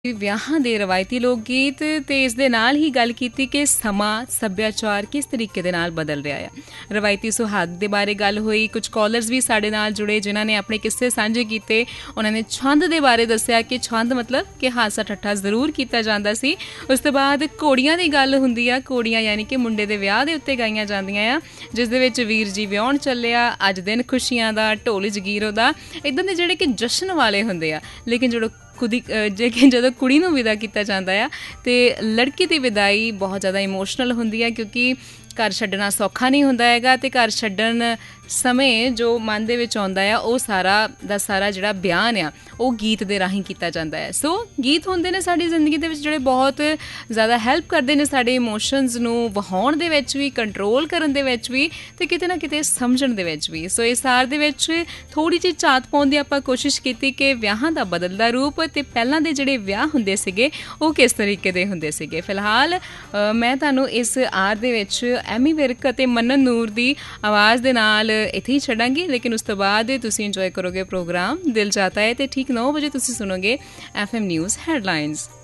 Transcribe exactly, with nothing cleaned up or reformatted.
ਵਿਆਹਾਂ ਦੇ ਰਵਾਇਤੀ ਲੋਕ ਗੀਤ ਤੇ ਇਸ ਦੇ ਨਾਲ ਹੀ ਗੱਲ ਕੀਤੀ ਕਿ ਸਮਾਂ ਸੱਭਿਆਚਾਰ ਕਿਸ ਤਰੀਕੇ ਦੇ ਨਾਲ ਬਦਲ ਰਿਹਾ ਆ। ਰਵਾਇਤੀ ਸੁਹਾਗ ਦੇ ਬਾਰੇ ਗੱਲ ਹੋਈ। ਕੁਝ ਕਾਲਰਸ ਵੀ ਸਾਡੇ ਨਾਲ ਜੁੜੇ ਜਿਨ੍ਹਾਂ ਨੇ ਆਪਣੇ ਕਿੱਸੇ ਸਾਂਝੇ ਕੀਤੇ। ਉਹਨਾਂ ਨੇ ਛੰਦ ਦੇ ਬਾਰੇ ਦੱਸਿਆ ਕਿ ਛੰਦ ਮਤਲਬ ਕਿ ਹਾਸਾ ਠੱਠਾ ਜ਼ਰੂਰ ਕੀਤਾ ਜਾਂਦਾ ਸੀ। ਉਸ ਤੋਂ ਬਾਅਦ ਘੋੜੀਆਂ ਦੀ ਗੱਲ ਹੁੰਦੀ ਆ। ਘੋੜੀਆਂ ਯਾਨੀ ਕਿ ਮੁੰਡੇ ਦੇ ਵਿਆਹ ਦੇ ਉੱਤੇ ਗਾਈਆਂ ਜਾਂਦੀਆਂ ਆ, ਜਿਸ ਦੇ ਵਿੱਚ ਵੀਰ ਜੀ ਵਿਆਹੁਣ ਚੱਲਿਆ, ਅੱਜ ਦਿਨ ਖੁਸ਼ੀਆਂ ਦਾ, ਢੋਲ ਜਗੀਰੋ ਦਾ, ਇੱਦਾਂ ਦੇ ਜਿਹੜੇ ਕਿ ਜਸ਼ਨ ਵਾਲੇ ਹੁੰਦੇ ਆ। ਲੇਕਿਨ ਜਦੋਂ ਖੁਦੀ ਜੇ ਕਿ ਜਦੋਂ ਕੁੜੀ ਨੂੰ ਵਿਦਾ ਕੀਤਾ ਜਾਂਦਾ ਆ ਅਤੇ ਲੜਕੀ ਦੀ ਵਿਦਾਈ ਬਹੁਤ ਜ਼ਿਆਦਾ ਇਮੋਸ਼ਨਲ ਹੁੰਦੀ ਹੈ, ਕਿਉਂਕਿ ਘਰ ਛੱਡਣਾ ਸੌਖਾ ਨਹੀਂ ਹੁੰਦਾ ਹੈਗਾ। ਅਤੇ ਘਰ ਛੱਡਣ ਸਮੇਂ ਜੋ ਮਨ ਦੇ ਵਿੱਚ ਆਉਂਦਾ ਆ ਉਹ ਸਾਰਾ ਦਾ ਸਾਰਾ ਜਿਹੜਾ ਬਿਆਨ ਆ ਉਹ ਗੀਤ ਦੇ ਰਾਹੀਂ ਕੀਤਾ ਜਾਂਦਾ ਹੈ। ਸੋ ਗੀਤ ਹੁੰਦੇ ਨੇ ਸਾਡੀ ਜ਼ਿੰਦਗੀ ਦੇ ਵਿੱਚ ਜਿਹੜੇ ਬਹੁਤ ਜ਼ਿਆਦਾ ਹੈਲਪ ਕਰਦੇ ਨੇ ਸਾਡੇ ਇਮੋਸ਼ਨਸ ਨੂੰ ਵਹਾਉਣ ਦੇ ਵਿੱਚ ਵੀ, ਕੰਟਰੋਲ ਕਰਨ ਦੇ ਵਿੱਚ ਵੀ, ਅਤੇ ਕਿਤੇ ਨਾ ਕਿਤੇ ਸਮਝਣ ਦੇ ਵਿੱਚ ਵੀ। ਸੋ ਇਸ ਸਾਰ ਦੇ ਵਿੱਚ ਥੋੜ੍ਹੀ ਜਿਹੀ ਝਾਤ ਪਾਉਣ ਦੀ ਆਪਾਂ ਕੋਸ਼ਿਸ਼ ਕੀਤੀ ਕਿ ਵਿਆਹਾਂ ਦਾ ਬਦਲਦਾ ਰੂਪ ਅਤੇ ਪਹਿਲਾਂ ਦੇ ਜਿਹੜੇ ਵਿਆਹ ਹੁੰਦੇ ਸੀਗੇ ਉਹ ਕਿਸ ਤਰੀਕੇ ਦੇ ਹੁੰਦੇ ਸੀਗੇ। ਫਿਲਹਾਲ ਮੈਂ ਤੁਹਾਨੂੰ ਇਸ ਆਰ ਦੇ ਵਿੱਚ ਐਮੀ ਵਿਰਕ ਅਤੇ ਮੰਨਨ ਨੂਰ ਦੀ ਆਵਾਜ਼ ਦੇ ਨਾਲ ਇੱਥੇ ਹੀ ਛੱਡਾਂਗੀ। ਲੇਕਿਨ ਉਸ ਤੋਂ ਬਾਅਦ ਤੁਸੀਂ ਇੰਜੋਏ ਕਰੋਗੇ ਪ੍ਰੋਗਰਾਮ ਦਿਲ ਚਾਹਤਾ ਹੈ, ਅਤੇ ਠੀਕ ਨੌ ਵਜੇ ਤੁਸੀਂ ਸੁਣੋਗੇ ਐਫ ਐਮ ਨਿਊਜ਼ ਹੈਡਲਾਈਨਸ।